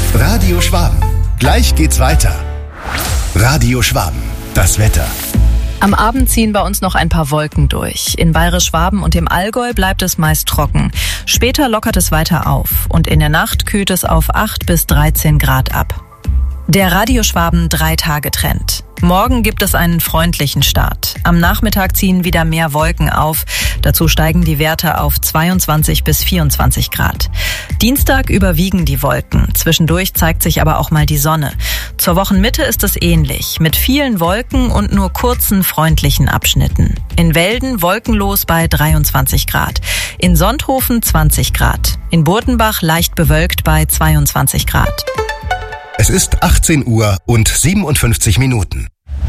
Radio Schwaben. Gleich geht's weiter. Radio Schwaben. Das Wetter. Am Abend ziehen bei uns noch ein paar Wolken durch. In Bayerisch-Schwaben und im Allgäu bleibt es meist trocken. Später lockert es weiter auf und in der Nacht kühlt es auf 8 bis 13 Grad ab. Der Radio Schwaben 3-Tage-Trend. Morgen gibt es einen freundlichen Start. Am Nachmittag ziehen wieder mehr Wolken auf. Dazu steigen die Werte auf 22 bis 24 Grad. Dienstag überwiegen die Wolken. Zwischendurch zeigt sich aber auch mal die Sonne. Zur Wochenmitte ist es ähnlich, mit vielen Wolken und nur kurzen, freundlichen Abschnitten. In Welden wolkenlos bei 23 Grad. In Sonthofen 20 Grad. In Burtenbach leicht bewölkt bei 22 Grad. Es ist 18 Uhr und 57 Minuten.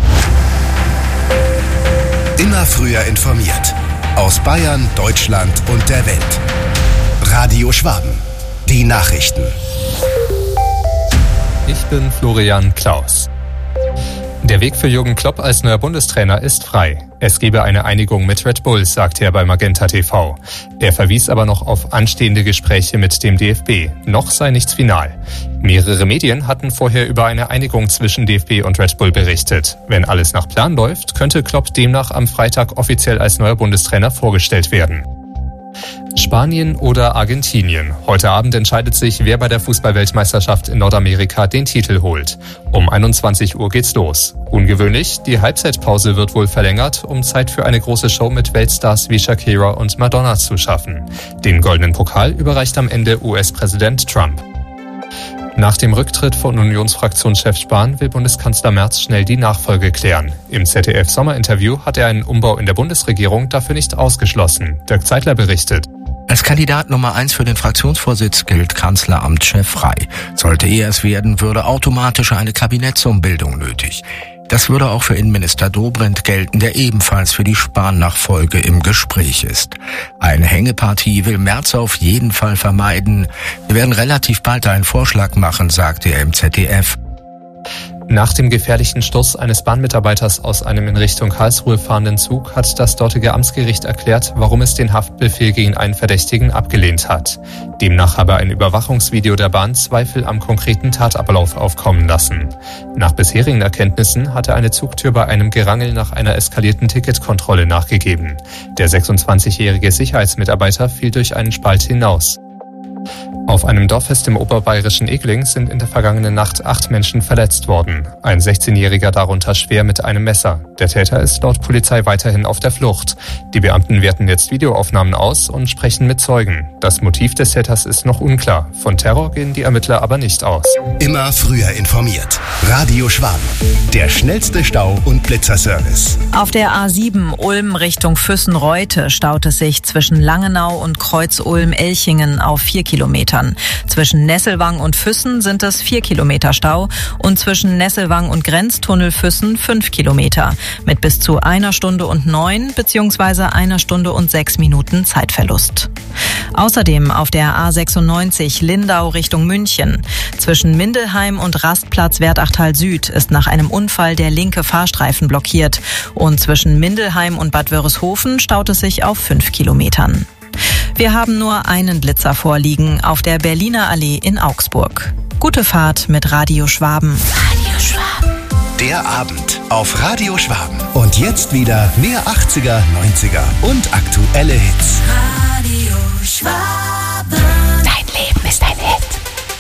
Immer früher informiert. Aus Bayern, Deutschland und der Welt. Radio Schwaben. Die Nachrichten. Ich bin Florian Klaus. Der Weg für Jürgen Klopp als neuer Bundestrainer ist frei. Es gebe eine Einigung mit Red Bull, sagte er bei Magenta TV. Er verwies aber noch auf anstehende Gespräche mit dem DFB. Noch sei nichts final. Mehrere Medien hatten vorher über eine Einigung zwischen DFB und Red Bull berichtet. Wenn alles nach Plan läuft, könnte Klopp demnach am Freitag offiziell als neuer Bundestrainer vorgestellt werden. Spanien oder Argentinien. Heute Abend entscheidet sich, wer bei der Fußball-Weltmeisterschaft in Nordamerika den Titel holt. Um 21 Uhr geht's los. Ungewöhnlich, die Halbzeitpause wird wohl verlängert, um Zeit für eine große Show mit Weltstars wie Shakira und Madonna zu schaffen. Den goldenen Pokal überreicht am Ende US-Präsident Trump. Nach dem Rücktritt von Unionsfraktionschef Spahn will Bundeskanzler Merz schnell die Nachfolge klären. Im ZDF-Sommerinterview hat er einen Umbau in der Bundesregierung dafür nicht ausgeschlossen. Dirk Zeitler berichtet. Als Kandidat Nummer 1 für den Fraktionsvorsitz gilt Kanzleramtschef frei. Sollte er es werden, würde automatisch eine Kabinettsumbildung nötig. Das würde auch für Innenminister Dobrindt gelten, der ebenfalls für die Spahn-Nachfolge im Gespräch ist. Eine Hängepartie will Merz auf jeden Fall vermeiden. Wir werden relativ bald einen Vorschlag machen, sagte er im ZDF. Nach dem gefährlichen Sturz eines Bahnmitarbeiters aus einem in Richtung Karlsruhe fahrenden Zug hat das dortige Amtsgericht erklärt, warum es den Haftbefehl gegen einen Verdächtigen abgelehnt hat. Demnach habe ein Überwachungsvideo der Bahn Zweifel am konkreten Tatablauf aufkommen lassen. Nach bisherigen Erkenntnissen hatte eine Zugtür bei einem Gerangel nach einer eskalierten Ticketkontrolle nachgegeben. Der 26-jährige Sicherheitsmitarbeiter fiel durch einen Spalt hinaus. Auf einem Dorffest im oberbayerischen Egling sind in der vergangenen Nacht 8 Menschen verletzt worden. Ein 16-Jähriger darunter schwer mit einem Messer. Der Täter ist laut Polizei weiterhin auf der Flucht. Die Beamten werten jetzt Videoaufnahmen aus und sprechen mit Zeugen. Das Motiv des Täters ist noch unklar. Von Terror gehen die Ermittler aber nicht aus. Immer früher informiert. Radio Schwaben. Der schnellste Stau- und Blitzerservice. Auf der A7 Ulm Richtung Füssen-Reute staut es sich zwischen Langenau und Kreuz-Ulm-Elchingen auf 4 Kilometern. Zwischen Nesselwang und Füssen sind es 4 Kilometer Stau und zwischen Nesselwang und Grenztunnel Füssen 5 Kilometer mit bis zu 1 Stunde und 9 bzw. 1 Stunde und 6 Minuten Zeitverlust. Außerdem auf der A96 Lindau Richtung München. Zwischen Mindelheim und Rastplatz Wertachtal Süd ist nach einem Unfall der linke Fahrstreifen blockiert und zwischen Mindelheim und Bad Wörishofen staut es sich auf 5 Kilometern. Wir haben nur einen Blitzer vorliegen auf der Berliner Allee in Augsburg. Gute Fahrt mit Radio Schwaben. Radio Schwaben. Der Abend auf Radio Schwaben. Und jetzt wieder mehr 80er, 90er und aktuelle Hits. Radio Schwaben. Dein Leben ist ein Hit.